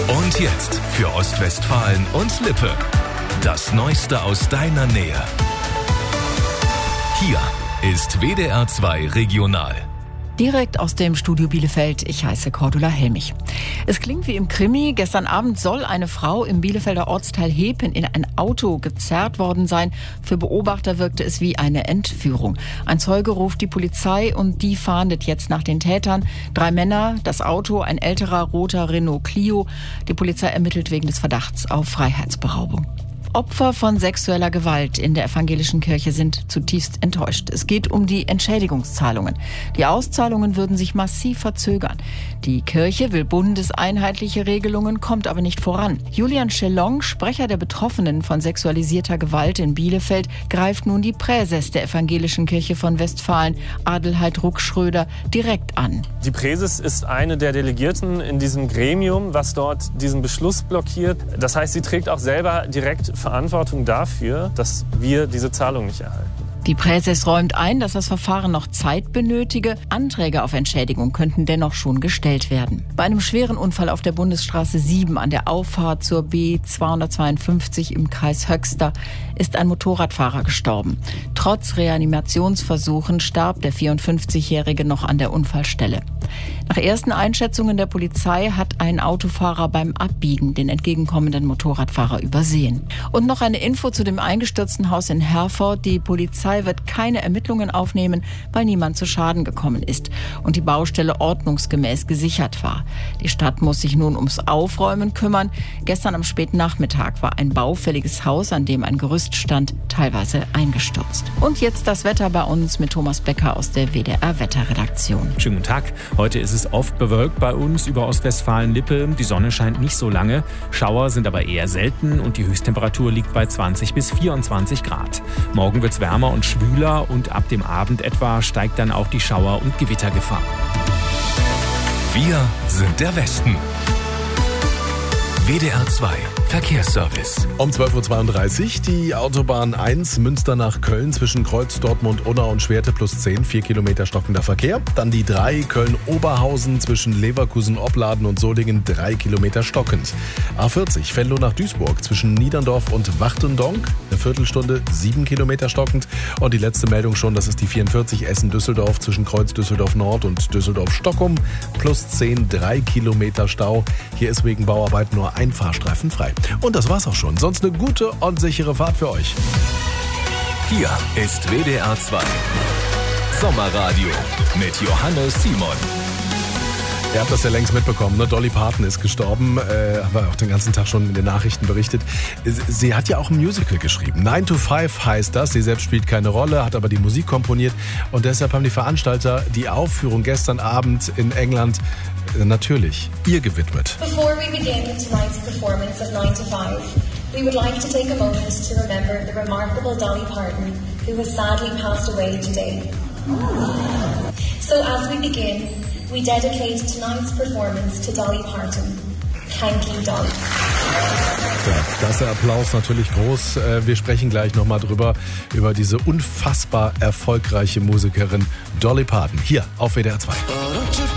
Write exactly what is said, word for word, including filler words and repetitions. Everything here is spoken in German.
Und jetzt für Ostwestfalen und Lippe. Das Neueste aus deiner Nähe. Hier ist W D R zwei Regional. Direkt aus dem Studio Bielefeld, ich heiße Cordula Helmich. Es klingt wie im Krimi. Gestern Abend soll eine Frau im Bielefelder Ortsteil Hepen in ein Auto gezerrt worden sein. Für Beobachter wirkte es wie eine Entführung. Ein Zeuge ruft die Polizei und die fahndet jetzt nach den Tätern. Drei Männer, das Auto, ein älterer roter Renault Clio. Die Polizei ermittelt wegen des Verdachts auf Freiheitsberaubung. Opfer von sexueller Gewalt in der evangelischen Kirche sind zutiefst enttäuscht. Es geht um die Entschädigungszahlungen. Die Auszahlungen würden sich massiv verzögern. Die Kirche will bundeseinheitliche Regelungen, kommt aber nicht voran. Julian Schellong, Sprecher der Betroffenen von sexualisierter Gewalt in Bielefeld, greift nun die Präses der evangelischen Kirche von Westfalen, Adelheid Ruck-Schröder, direkt an. Die Präses ist eine der Delegierten in diesem Gremium, was dort diesen Beschluss blockiert. Das heißt, sie trägt auch selber direkt Verantwortung dafür, dass wir diese Zahlung nicht erhalten. Die Präses räumt ein, dass das Verfahren noch Zeit benötige. Anträge auf Entschädigung könnten dennoch schon gestellt werden. Bei einem schweren Unfall auf der Bundesstraße sieben an der Auffahrt zur B zweihundertzweiundfünfzig im Kreis Höxter ist ein Motorradfahrer gestorben. Trotz Reanimationsversuchen starb der vierundfünfzigjährige noch an der Unfallstelle. Nach ersten Einschätzungen der Polizei hat ein Autofahrer beim Abbiegen den entgegenkommenden Motorradfahrer übersehen. Und noch eine Info zu dem eingestürzten Haus in Herford. Die Polizei wird keine Ermittlungen aufnehmen, weil niemand zu Schaden gekommen ist und die Baustelle ordnungsgemäß gesichert war. Die Stadt muss sich nun ums Aufräumen kümmern. Gestern am späten Nachmittag war ein baufälliges Haus, an dem ein Gerüst stand, teilweise eingestürzt. Und jetzt das Wetter bei uns mit Thomas Becker aus der W D R-Wetterredaktion. Schönen guten Tag. Heute ist es oft bewölkt bei uns über Ostwestfalen-Lippe. Die Sonne scheint nicht so lange. Schauer sind aber eher selten und die Höchsttemperatur liegt bei zwanzig bis vierundzwanzig Grad. Morgen wird es wärmer und schwüler und ab dem Abend etwa steigt dann auch die Schauer- und Gewittergefahr. Wir sind der Westen. W D R zwei Verkehrsservice. Um zwölf Uhr zweiunddreißig die Autobahn eins Münster nach Köln zwischen Kreuz, Dortmund, Unna und Schwerte plus zehn, vier Kilometer stockender Verkehr. Dann die drei Köln-Oberhausen zwischen Leverkusen, Opladen und Solingen, drei Kilometer stockend. A vierzig Venlo nach Duisburg zwischen Niederndorf und Wachtendonk, eine Viertelstunde, sieben Kilometer stockend. Und die letzte Meldung schon, das ist die vierundvierzig Essen-Düsseldorf zwischen Kreuz Düsseldorf Nord und Düsseldorf-Stockholm, plus zehn, drei Kilometer Stau. Hier ist wegen Bauarbeit nur ein Fahrstreifen frei. Und das war's auch schon. Sonst eine gute und sichere Fahrt für euch. Hier ist W D R zwei Sommerradio mit Johannes Simon. Ihr habt das ja längst mitbekommen, ne? Dolly Parton ist gestorben, äh, haben wir auch den ganzen Tag schon in den Nachrichten berichtet. Sie hat ja auch ein Musical geschrieben. nine to five heißt das. Sie selbst spielt keine Rolle, hat aber die Musik komponiert. Und deshalb haben die Veranstalter die Aufführung gestern Abend in England äh, natürlich ihr gewidmet. Before we begin tonight's performance of nine to five, we would like to take a moment to remember the remarkable Dolly Parton, who has sadly passed away today. So as we begin, we dedicate tonight's performance to Dolly Parton. Thank you, Dolly. Ja, das ist der Applaus natürlich groß. Wir sprechen gleich nochmal drüber, über diese unfassbar erfolgreiche Musikerin Dolly Parton. Hier auf W D R zwei.